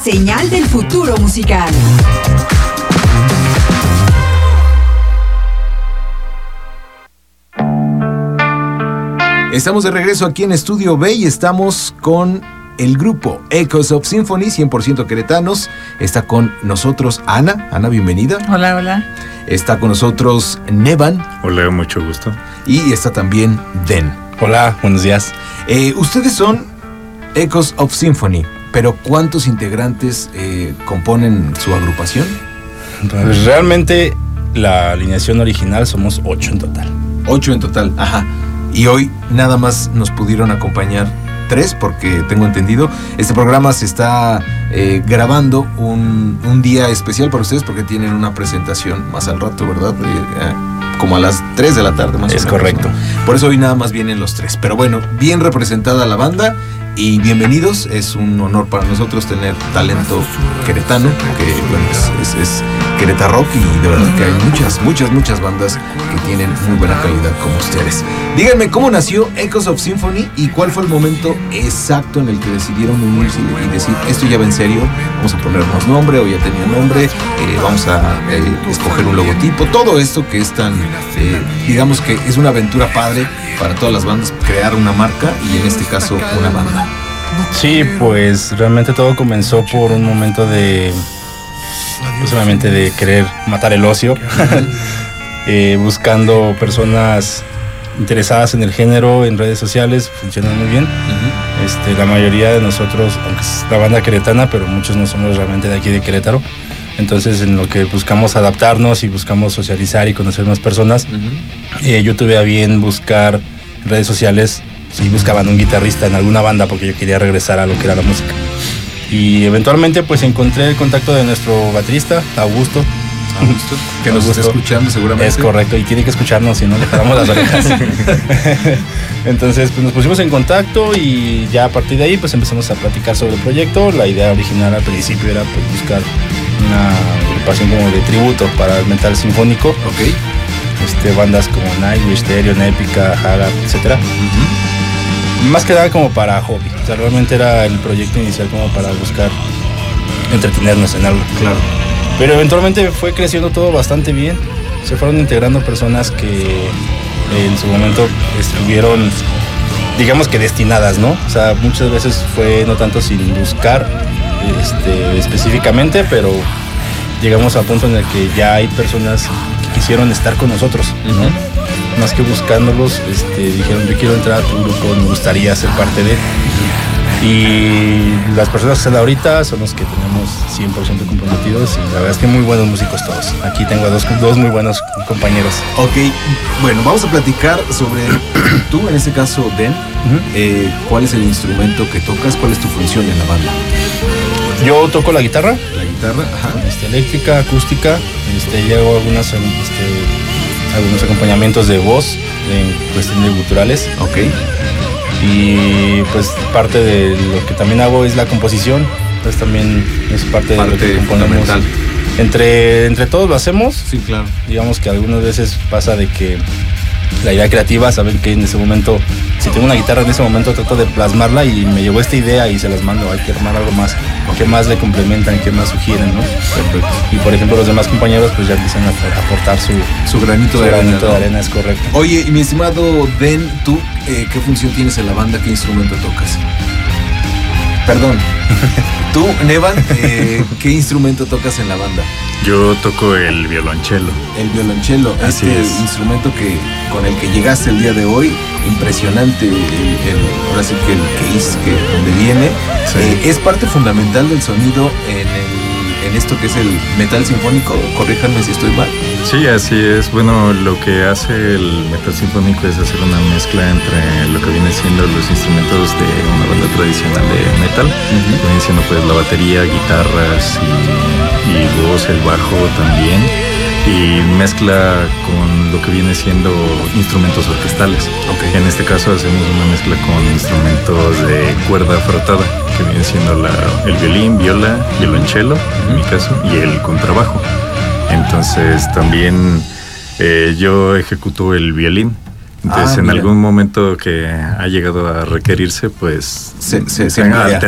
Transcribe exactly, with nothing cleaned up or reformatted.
señal del futuro musical. Estamos de regreso aquí en Estudio B y estamos con el grupo Echoes of Symphony, cien por ciento queretanos. Está con nosotros Ana. Ana, bienvenida. Hola, hola. Está con nosotros Nevan. Hola, mucho gusto. Y está también Den. Hola, buenos días. Eh, ustedes son Echoes of Symphony, pero ¿cuántos integrantes eh, componen su agrupación? Pues realmente la alineación original somos ocho en total. Ocho en total, ajá. Y hoy nada más nos pudieron acompañar tres, porque tengo entendido, este programa se está eh, grabando un, un día especial para ustedes porque tienen una presentación más al rato, ¿verdad? Eh, eh, como a las tres de la tarde más o menos. Es correcto. ¿No? Por eso hoy nada más vienen los tres. Pero bueno, bien representada la banda y bienvenidos. Es un honor para nosotros tener talento queretano, que bueno, es, es, es Querétaro Rock, y de verdad que hay muchas, muchas, muchas bandas que tienen muy buena calidad como ustedes. Díganme, ¿cómo nació Echoes of Symphony y cuál fue el momento exacto en el que decidieron unirse y decir, esto ya va en serio, vamos a ponernos nombre, o ya tenía nombre, eh, vamos a eh, escoger un logotipo, todo esto que es tan, eh, digamos que es una aventura padre para todas las bandas, crear una marca y en este caso una banda? Sí, pues realmente todo comenzó por un momento de, pues obviamente de querer matar el ocio, eh, buscando personas interesadas en el género en redes sociales, funcionan muy bien. Uh-huh. Este, la mayoría de nosotros, aunque es la banda queretana, pero muchos no somos realmente de aquí de Querétaro. Entonces, en lo que buscamos adaptarnos y buscamos socializar y conocer más personas, uh-huh. eh, yo tuve a bien buscar redes sociales si buscaban un guitarrista en alguna banda, porque yo quería regresar a lo que era la música. Y eventualmente pues encontré el contacto de nuestro baterista, Augusto. Augusto, que nos Augusto. está escuchando seguramente. Es correcto, y tiene que escucharnos, si no le jalamos las orejas. Entonces pues nos pusimos en contacto y ya a partir de ahí pues empezamos a platicar sobre el proyecto. La idea original al principio era pues buscar una agrupación como de tributo para el metal sinfónico. Ok. Este, bandas como Nightwish, Therion, Epica, Haga, etcétera. Uh-huh. Más que nada como para hobby. O sea, realmente era el proyecto inicial como para buscar entretenernos en algo. Claro. Pero eventualmente fue creciendo todo bastante bien. Se fueron integrando personas que en su momento estuvieron, digamos que destinadas, ¿no? O sea, muchas veces fue no tanto sin buscar este, específicamente, pero llegamos al punto en el que ya hay personas que quisieron estar con nosotros, ¿no? Uh-huh. Más que buscándolos, este, dijeron, yo quiero entrar a tu grupo, me gustaría ser parte de. Y las personas que están ahorita son los que tenemos cien por ciento comprometidos, y la verdad es que muy buenos músicos todos. Aquí tengo a dos, dos muy buenos compañeros. Ok, bueno, vamos a platicar sobre tú, en este caso, Den. Uh-huh. eh, ¿Cuál es el instrumento que tocas? ¿Cuál es tu función en la banda? Yo toco la guitarra. La guitarra, ajá. Este, eléctrica, acústica. Este, y hago algunas, este, algunos acompañamientos de voz en cuestión de guturales. Ok. Y pues parte de lo que también hago es la composición. Pues también es parte, parte de lo que componemos. Entre, entre todos lo hacemos. Sí, claro. Digamos que algunas veces pasa de que la idea creativa, saben que en ese momento, si tengo una guitarra en ese momento, trato de plasmarla y me llegó esta idea y se las mando. Hay que armar algo más, que más le complementan, que más sugieren, ¿no? Perfecto. Y por ejemplo los demás compañeros pues ya empiezan a aportar su, su granito, su de, granito arena, de arena, es correcto. Oye, y mi estimado Den, ¿tú eh, qué función tienes en la banda? ¿Qué instrumento tocas? Perdón. Tú, Nevan, eh, ¿qué instrumento tocas en la banda? Yo toco el violonchelo. El violonchelo, así este es. Instrumento que con el que llegaste el día de hoy, impresionante, el, el, ahora sí que el case que donde viene, sí. eh, es parte fundamental del sonido en, el, en esto que es el metal sinfónico. Corríjanme si estoy mal. Sí, así es. Bueno, lo que hace el metal sinfónico es hacer una mezcla entre lo que viene siendo los instrumentos de una banda tradicional de metal, uh-huh. que viene siendo pues la batería, guitarras y, y voz, el bajo también, y mezcla con lo que viene siendo instrumentos orquestales. Okay. En este caso hacemos una mezcla con instrumentos de cuerda frotada, que viene siendo la, el violín, viola, violonchelo, uh-huh. en mi caso, y el contrabajo. Entonces también eh, yo ejecuto el violín. Entonces ah, en mira. algún momento que ha llegado a requerirse, pues se, se, se han alternado